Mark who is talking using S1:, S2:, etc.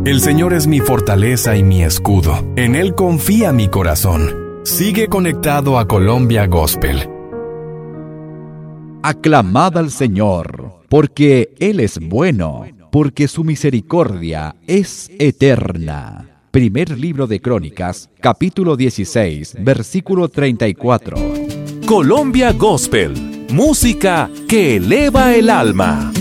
S1: El Señor es mi fortaleza y mi escudo. En Él confía mi corazón. Sigue conectado a Colombia Gospel.
S2: Aclamad al Señor, porque Él es bueno, porque su misericordia es eterna. Primer libro de Crónicas, capítulo 16, versículo 34.
S3: Colombia Gospel, música que eleva el alma.